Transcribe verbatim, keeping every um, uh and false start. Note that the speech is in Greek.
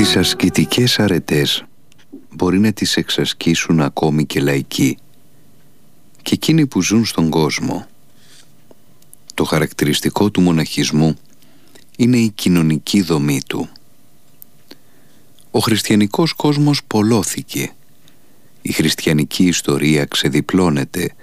Τις ασκητικές αρετές μπορεί να τις εξασκήσουν ακόμη και λαϊκοί και εκείνοι που ζουν στον κόσμο. Το χαρακτηριστικό του μοναχισμού είναι η κοινωνική δομή του. Ο χριστιανικός κόσμος πολλώθηκε. Η χριστιανική ιστορία ξεδιπλώνεται